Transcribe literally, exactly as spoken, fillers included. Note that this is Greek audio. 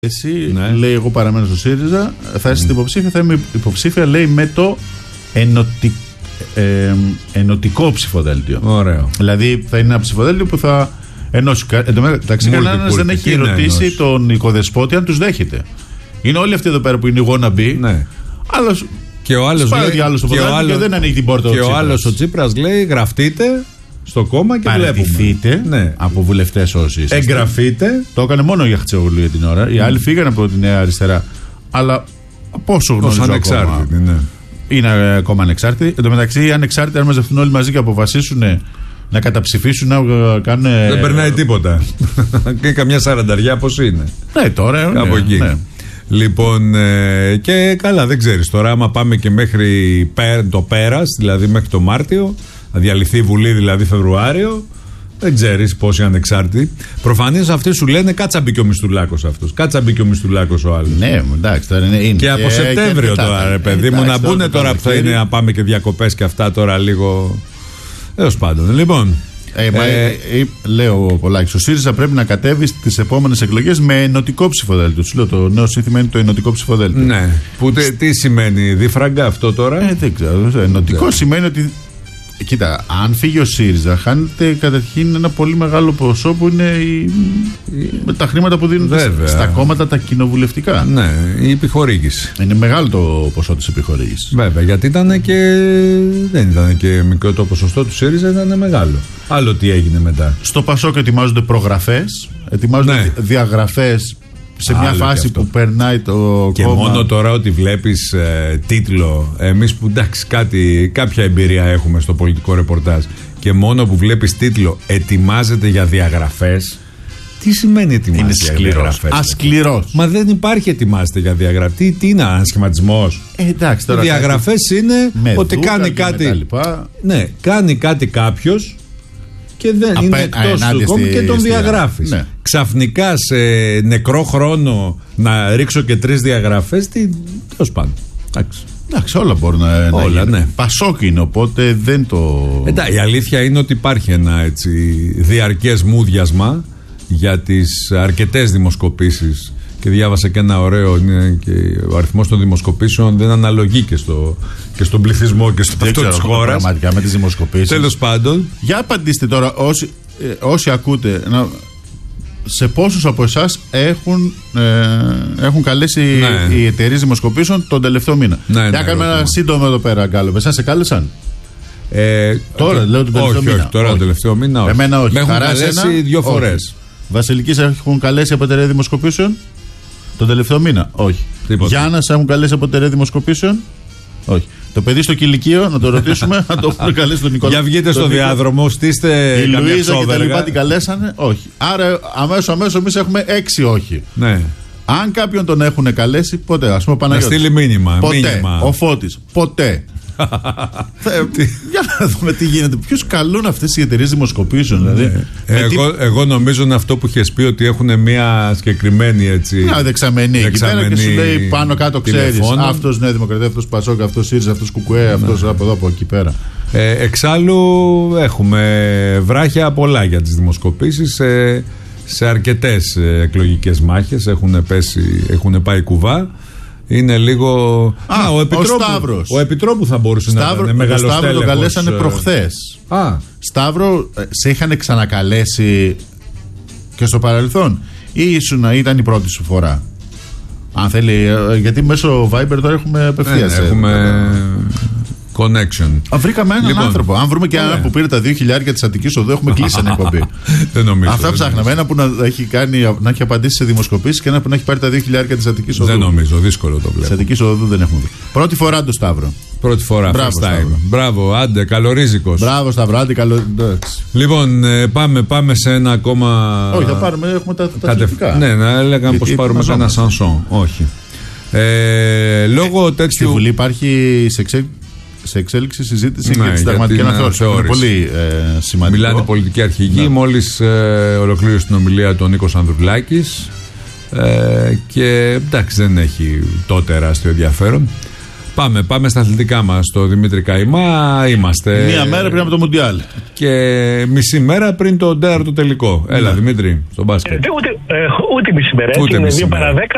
Εσύ, ναι. λέει, εγώ παραμένω στο ΣΥΡΙΖΑ, θα είσαι mm. υποψήφια, θα είμαι υποψήφια, λέει, με το ενωτι... ε, ενωτικό ψηφοδέλτιο. Ωραίο. Δηλαδή θα είναι ένα ψηφοδέλτιο που θα ενώσει. Εν τω μεταξύ, κανένας δεν έχει ρωτήσει τον οικοδεσπότη αν τους δέχεται. Είναι όλοι αυτοί εδώ πέρα που είναι οι wannabe. Ναι. Άλλος και ο άλλος λέει, και, άλλος και, ο άλλος, και δεν ανοίγει την πόρτα. Και ο, ο άλλος ο Τσίπρας λέει, γραφτείτε στο κόμμα και παραιτηθείτε, ναι. από βουλευτές όσοι είστε. Εγγραφείτε. Το έκανε μόνο για Χτσεόγλου για την ώρα. Οι mm. άλλοι φύγανε από τη Νέα Αριστερά. Αλλά πόσο γνωρίζω ανεξάρτητοι, ναι. Είναι ακόμα ανεξάρτητοι. Εν τω μεταξύ, οι ανεξάρτητοι, αν μαζευτούν όλοι μαζί και αποφασίσουν να καταψηφίσουν, να κάνουν. Δεν περνάει τίποτα. Και καμιά σαρανταριά πώς είναι. Ναι, τώρα. Κάπου ναι, εκεί. Ναι. Λοιπόν, ε, και καλά, δεν ξέρεις τώρα, άμα πάμε και μέχρι το πέρας, δηλαδή μέχρι το Μάρτιο, θα διαλυθεί η Βουλή δηλαδή Φεβρουάριο, δεν ξέρεις πόσοι ανεξάρτητοι. Προφανώς αυτοί σου λένε κάτσα μπήκε ο Μισθουλάκος αυτός, κάτσα μπήκε ο Μισθουλάκος ο άλλος. Ναι, εντάξει, τώρα είναι. είναι και από και, Σεπτέμβριο και τώρα, ρε παιδί μου, να μπουν τώρα που θα είναι να πάμε και διακοπές και αυτά τώρα λίγο. Έως πάντων. Λοιπόν. Ε, ε, ε, λέω ο Πολάκης, ο ΣΥΡΙΖΑ πρέπει να κατέβει στις επόμενες εκλογές με ενωτικό ψηφοδέλτιο. Σου λέω, το νέο σύνθημα είναι το ενωτικό ψηφοδέλτιο. Ναι. Που, τε, τι σημαίνει, διφραγκα αυτό τώρα? Ε, δεν ξέρω. Ενωτικό δεν σημαίνει ότι. Κοίτα, αν φύγει ο ΣΥΡΙΖΑ, χάνεται καταρχήν ένα πολύ μεγάλο ποσό που είναι η... με τα χρήματα που δίνουν Βέβαια. στα κόμματα τα κοινοβουλευτικά. Ναι, η επιχορήγηση. Είναι μεγάλο το ποσό της επιχορήγησης. Βέβαια, γιατί ήταν και. Δεν ήταν και μικρό το ποσοστό του ΣΥΡΙΖΑ, ήταν μεγάλο. Άλλο τι έγινε μετά. Στο ΠΑΣΟΚ ετοιμάζονται προγραφές, ετοιμάζονται ναι. διαγραφές. Σε μια Άλλο φάση που περνάει το και κόμμα. Μόνο τώρα ότι βλέπεις ε, τίτλο, εμείς που εντάξει κάτι, κάποια εμπειρία έχουμε στο πολιτικό ρεπορτάζ, και μόνο που βλέπεις τίτλο ετοιμάζεται για διαγραφές. Τι σημαίνει ετοιμάζεται για διαγραφές? Ασκληρός. Μα δεν υπάρχει ετοιμάζεται για διαγραφές. Τι, τι είναι, ανασχηματισμός? Ε, εντάξει, τώρα οι διαγραφές κάτι... είναι ότι κάνει κάτι. Ναι, κάνει κάτι κάποιος και δεν Απέ, είναι εκτός του κόμματος και τον διαγράφεις. Ναι. Ξαφνικά σε νεκρό χρόνο να ρίξω και τρεις διαγραφές, τι, τέλος πάντων. Εντάξει. Εντάξει, όλα μπορούν να, όλα, να ναι. Πασόκ είναι, οπότε δεν το. Εντάξει, η αλήθεια είναι ότι υπάρχει ένα έτσι διαρκές μούδιασμα για τις αρκετές δημοσκοπήσεις. Και διάβασα και ένα ωραίο, είναι και ο αριθμός των δημοσκοπήσεων δεν αναλογεί και, στο, και στον πληθυσμό και στο αυτό της χώρας. Πραγματικά με τις δημοσκοπήσεις. Τέλος πάντων. Για απαντήστε τώρα, όσοι, ε, όσοι ακούτε, να, σε πόσους από εσάς έχουν, ε, έχουν καλέσει ναι. οι εταιρείες δημοσκοπήσεων τον τελευταίο μήνα. Ναι, Για ναι, κάνουμε ναι, ένα σύντομο εδώ πέρα, Γκάλοπ. Εσάς σε κάλεσαν? Ε, τώρα, λέω τον τελευταίο όχι, μήνα. Όχι, τώρα τον τελευταίο μήνα. Όχι. Εμένα όχι. Με έχουν καλέσει δύο φορές. Βασιλικής έχουν καλέσει από εταιρεία δημοσκοπήσεων τον τελευταίο μήνα? Όχι. Γιάννας έχουν καλέσει από εταιρεία δημοσκοπήσεων? Όχι. Το παιδί στο κηλικείο, να το ρωτήσουμε, να το έχουν καλέσει τον Νικόλα. Για βγείτε στο διάδρομο, στήστε. Η Λουίζα και τα λοιπά την καλέσανε? Όχι. Άρα αμέσως αμέσως εμείς έχουμε έξι όχι. Ναι. Αν κάποιον τον έχουν καλέσει, ποτέ. Ας πούμε ο Παναγιώτης. Να στείλει μήνυμα. Ποτέ. Μήνυμα. Ο Φώτης. Ποτέ. Για να δούμε τι γίνεται. Ποιους καλούν αυτές οι εταιρείες δημοσκοπήσεων, δηλαδή. Ναι. Εγώ, τι... εγώ νομίζω είναι αυτό που είχες πει, ότι έχουν μια συγκεκριμένη έτσι. Μια δεξαμενή. δεξαμενή και σου λέει πάνω κάτω, ξέρεις. Αυτός Νέα Δημοκρατία, αυτός Πασόκ, αυτός ΣΥΡΙΖΑ, αυτός Κουκουέ, αυτός από εδώ από εκεί πέρα. Ε, εξάλλου έχουμε βράχια πολλά για τις δημοσκοπήσεις. Ε, σε αρκετές εκλογικές μάχες έχουν, πέσει, έχουν πάει κουβά. Είναι λίγο. Α, Α ο, Επιτρόπου, ο Σταύρος. Ο Επιτρόπου θα μπορούσε Σταύρο, να είναι μεγάλο στέλεχος. Ο Σταύρο τον καλέσανε προχθές. Α. Σταύρο, σε είχαν ξανακαλέσει και στο παρελθόν, ή ήσουν, ήταν η πρώτη σου φορά? Αν θέλει, γιατί μέσω Viber τώρα έχουμε απευθείας. Ναι, έχουμε connection. Α, βρήκαμε έναν λοιπόν, άνθρωπο. Αν βρούμε και έναν yeah. που πήρε τα δύο χιλιάδες της Αττικής Οδού, έχουμε κλείσει την εκπομπή. Δεν νομίζω. Αυτά ψάχναμε. Ένα που να έχει, κάνει, να έχει απαντήσει σε δημοσκοπήσεις και ένα που να έχει πάρει τα δύο χιλιάδες της Αττικής Οδού. Δεν νομίζω, δύσκολο το βλέπω. Της Αττικής Οδού δεν έχουμε δει. Πρώτη φορά το Σταύρο. Πρώτη φορά. Μπράβο, Σταύρο. Μπράβο, άντε, καλορίζικος. Μπράβο, Σταύρο, άντε, καλο... Λοιπόν, ε, πάμε, πάμε σε ένα ακόμα. Όχι, θα πάρουμε, έχουμε τα, τα Κατευ... Ναι, να έλεγα πως πάρουμε ένα σανσόν. Όχι. Ε, λόγω τέτοιου. Στη Βουλή υπάρχει σε εξέλιξη. Σε εξέλιξη συζήτηση ναι, για τη συνταγματική αναθεώρηση. Είναι πολύ ε, σημαντικό. Μιλάνε πολιτικοί αρχηγοί. Ναι. Μόλις ε, ολοκλήρωσε την ομιλία του Νίκος Ανδρουλάκης. Ε, και εντάξει, δεν έχει τότε τεράστιο ενδιαφέρον. Πάμε, πάμε στα αθλητικά μας. Στο Δημήτρη Καϊμά είμαστε. Μία μέρα πριν από το Μουντιάλ. Και μισή μέρα πριν το τέταρτο τελικό. Έλα, ναι. Δημήτρη, στο μπάσκετ. Ε, ούτε, ε, ούτε μισή μέρα. Ούτε είναι δύο παρά δέκα.